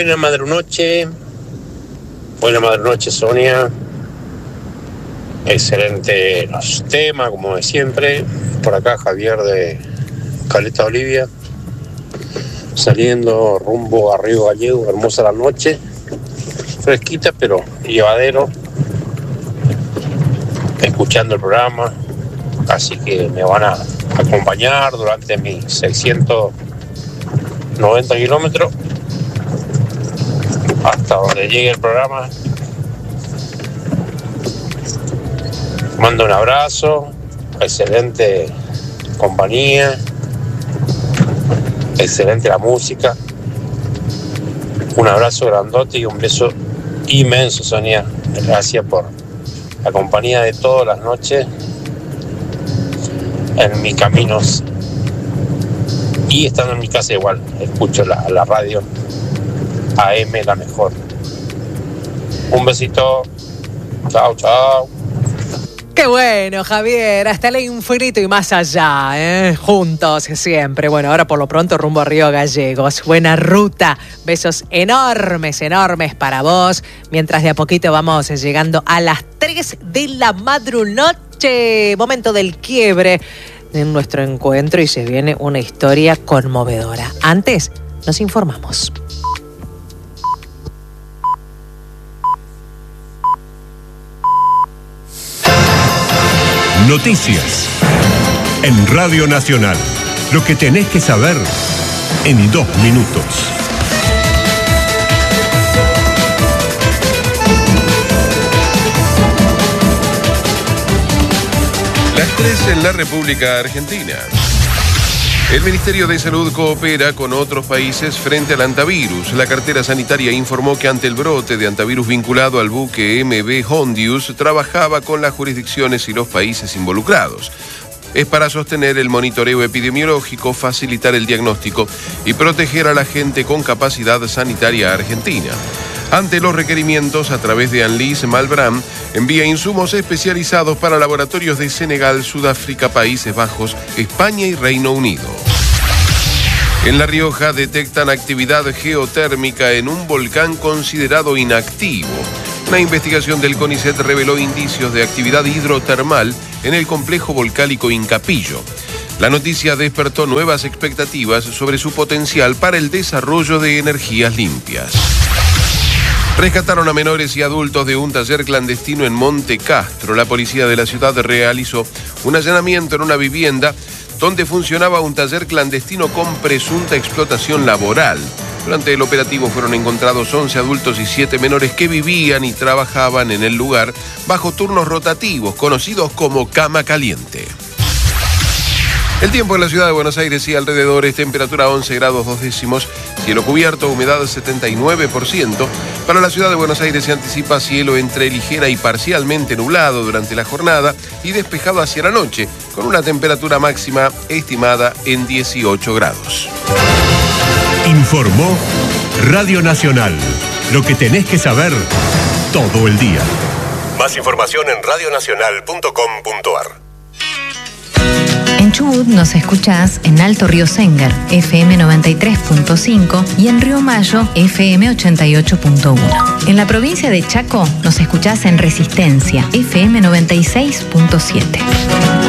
Buena madrunoche, Sonia. Excelente los temas, como de siempre. Por acá Javier de Caleta Olivia, saliendo rumbo a Río Gallego. Hermosa la noche, fresquita pero llevadero, escuchando el programa. Así que me van a acompañar durante mis 690 kilómetros hasta donde llegue el programa. Mando un abrazo, excelente compañía, excelente la música. Un abrazo grandote y un beso inmenso, Sonia. Gracias por la compañía de todas las noches en mis caminos y estando en mi casa igual. Escucho la radio AM, la mejor. Un besito. Chao, chao. Qué bueno, Javier, hasta el infinito y más allá, juntos siempre. Bueno, ahora por lo pronto rumbo a Río Gallegos. Buena ruta, besos enormes, enormes para vos. Mientras de a poquito vamos llegando a las 3 de la madrunoche. Momento del quiebre en nuestro encuentro y se viene una historia conmovedora. Antes, nos informamos. Noticias en Radio Nacional. Lo que tenés que saber en 2 minutos. Las 3 en la República Argentina. El Ministerio de Salud coopera con otros países frente al antivirus. La cartera sanitaria informó que ante el brote de antivirus vinculado al buque MV Hondius, trabajaba con las jurisdicciones y los países involucrados. Es para sostener el monitoreo epidemiológico, facilitar el diagnóstico y proteger a la gente con capacidad sanitaria argentina. Ante los requerimientos, a través de Anlis Malbram, envía insumos especializados para laboratorios de Senegal, Sudáfrica, Países Bajos, España y Reino Unido. En La Rioja detectan actividad geotérmica en un volcán considerado inactivo. Una investigación del CONICET reveló indicios de actividad hidrotermal en el complejo volcánico Incapillo. La noticia despertó nuevas expectativas sobre su potencial para el desarrollo de energías limpias. Rescataron a menores y adultos de un taller clandestino en Monte Castro. La policía de la ciudad realizó un allanamiento en una vivienda donde funcionaba un taller clandestino con presunta explotación laboral. Durante el operativo fueron encontrados 11 adultos y 7 menores que vivían y trabajaban en el lugar bajo turnos rotativos, conocidos como cama caliente. El tiempo en la ciudad de Buenos Aires y alrededores, temperatura 11 grados 2 décimos, cielo cubierto, humedad 79%. Para la ciudad de Buenos Aires se anticipa cielo entre ligera y parcialmente nublado durante la jornada y despejado hacia la noche, con una temperatura máxima estimada en 18 grados. Informó Radio Nacional. Lo que tenés que saber todo el día. Más información en radionacional.com.ar. En Chubut nos escuchás en Alto Río Sengar, FM 93.5 y en Río Mayo, FM 88.1. En la provincia de Chaco nos escuchás en Resistencia, FM 96.7.